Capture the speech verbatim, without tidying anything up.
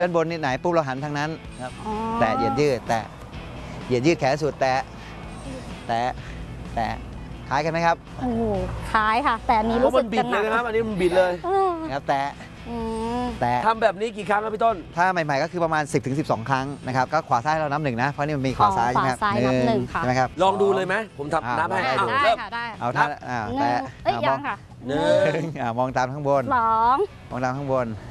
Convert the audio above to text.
ด้านบนนี่ไหนปุ๊บเราหันทางนั้นครับแตะเหยียดยืดแตะเหยียดยืดแขนสุดแตะแตะแตะคล้ายกันไหมครับโอ้โหคล้ายค่ะ แต่อันนี้เพรู้ราะสึมักนบิดเลยนะครับอันนี้มันบิดเลยครับแตะอืมแตะทำแบบนี้กี่ครั้งครับพี่ต้นถ้าใหม่ๆก็คือประมาณ สิบถึงสิบสอง ครั้งนะครับก็ขวาซ้ายเรานับหนึ่งนะเพราะนี่มันมีขวาซ้ายใช่ไหมครับขวาซ้ายนับหนึ่งค่ะใช่ไหมครับลองดูเลยไหมผมทำนับให้อ่าอ้าวได้เริ่มค่ะได้เอาท่าอ่าหนึ่แตะงเอ้ยอ่ายัมองงค่ะหนึ่งอ่ามองตามข้างบนสองมองตามข้างบน